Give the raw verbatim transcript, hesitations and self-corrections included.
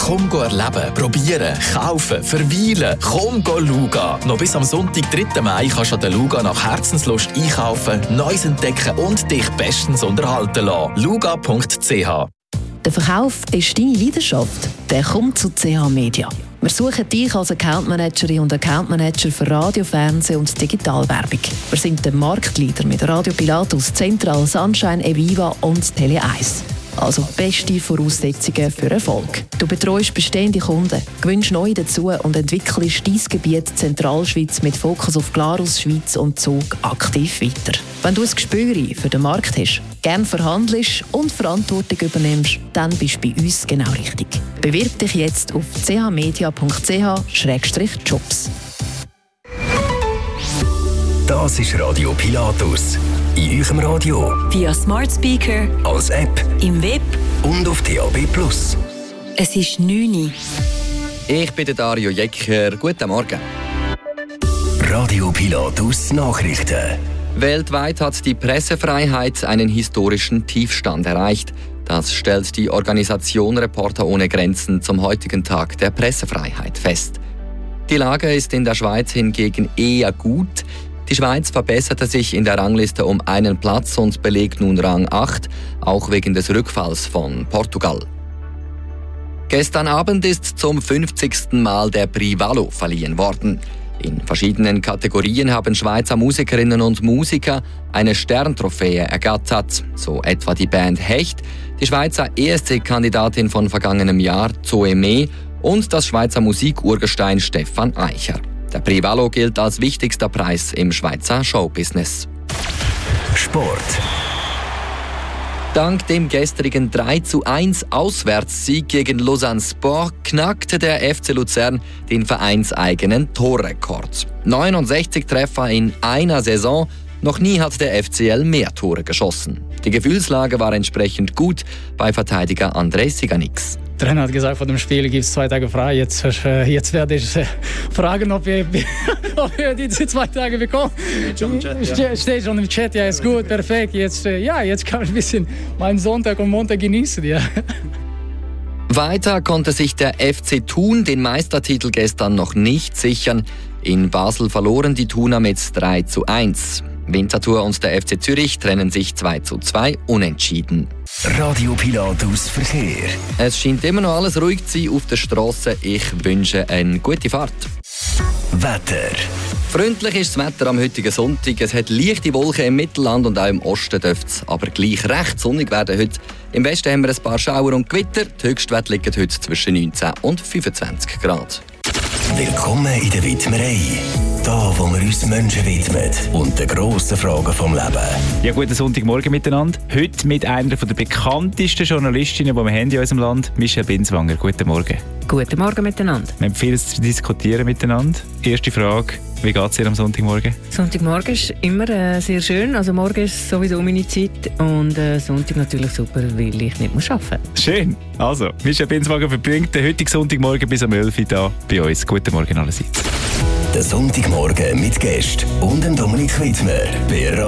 Komm erleben, probieren, kaufen, verweilen. Komm schauen. Noch bis am Sonntag, dritten Mai, kannst du an der Luga nach Herzenslust einkaufen, Neues entdecken und dich bestens unterhalten lassen. luga punkt c h. Der Verkauf ist deine Leidenschaft. Der kommt zu C H Media. Wir suchen dich als Accountmanagerin und Accountmanager für Radio, Fernsehen und Digitalwerbung. Wir sind der Marktleader mit Radio Pilatus, Central, Sunshine, Eviva und Tele eins. Also beste Voraussetzungen für Erfolg. Du betreust bestehende Kunden, gewinnst neue dazu und entwickelst dein Gebiet Zentralschweiz mit Fokus auf Glarus, Schweiz und Zug aktiv weiter. Wenn du ein Gespür für den Markt hast, gerne verhandelst und Verantwortung übernimmst, dann bist du bei uns genau richtig. Bewirb dich jetzt auf c h media punkt c h slash jobs. Das ist Radio Pilatus. In eurem Radio, via Smart Speaker, als App, im Web und auf D A B plus. Es ist neun Uhr. Ich bin der Dario Jecker. Guten Morgen. Radio Pilatus Nachrichten. Weltweit hat die Pressefreiheit einen historischen Tiefstand erreicht. Das stellt die Organisation Reporter ohne Grenzen zum heutigen Tag der Pressefreiheit fest. Die Lage ist in der Schweiz hingegen eher gut. Die Schweiz verbesserte sich in der Rangliste um einen Platz und belegt nun Rang acht, auch wegen des Rückfalls von Portugal. Gestern Abend ist zum fünfzigsten Mal der Prix Valo verliehen worden. In verschiedenen Kategorien haben Schweizer Musikerinnen und Musiker eine Sterntrophäe ergattert, so etwa die Band Hecht, die Schweizer E S C-Kandidatin von vergangenem Jahr Zoe Mee und das Schweizer Musikurgestein Stefan Eicher. Der Prix Valo gilt als wichtigster Preis im Schweizer Showbusiness. Sport. Dank dem gestrigen drei zu eins Auswärtssieg gegen Lausanne Sport knackte der F C Luzern den vereinseigenen Torrekord. neunundsechzig Treffer in einer Saison. Noch nie hat der F C L mehr Tore geschossen. Die Gefühlslage war entsprechend gut bei Verteidiger André Siganix. Der Trainer hat gesagt, vor dem Spiel gibt es zwei Tage frei. Jetzt, äh, jetzt werde ich äh, fragen, ob wir, ob wir diese zwei Tage bekommen. Steht schon im Chat, ja. Steht schon im Chat, ja, ist gut, perfekt. Jetzt, äh, ja, jetzt kann ich ein bisschen meinen Sonntag und Montag genießen. Ja. Weiter konnte sich der F C Thun den Meistertitel gestern noch nicht sichern. In Basel verloren die Thuner mit drei zu eins. Winterthur und der F C Zürich trennen sich zwei zu zwei unentschieden. Radio Pilatus Verkehr. Es scheint immer noch alles ruhig zu sein auf der Strasse. Ich wünsche eine gute Fahrt. Wetter. Freundlich ist das Wetter am heutigen Sonntag. Es hat leichte Wolken im Mittelland und auch im Osten dürfte es aber gleich recht sonnig werden heute. Im Westen haben wir ein paar Schauer und Gewitter. Die Höchstwerte liegen heute zwischen neunzehn und fünfundzwanzig Grad. Willkommen in der Widmerei. Da, wo wir uns Menschen widmen und den grossen Fragen vom Leben. Ja, guten Sonntagmorgen miteinander. Heute mit einer der bekanntesten Journalistinnen, die wir haben in unserem Land, Michelle Binswanger. Guten Morgen. Guten Morgen miteinander. Wir haben vieles zu diskutieren miteinander. Erste Frage, wie geht es dir am Sonntagmorgen? Sonntagmorgen ist immer äh, sehr schön. Also morgen ist sowieso meine Zeit und äh, Sonntag natürlich super, weil ich nicht muss arbeiten muss. Schön. Also, Michelle Binswanger verbringt den heutigen Sonntagmorgen bis um elf Uhr hier bei uns. Guten Morgen allerseits. Der Sonntagmorgen mit Gästen und dem Dominik Widmer bei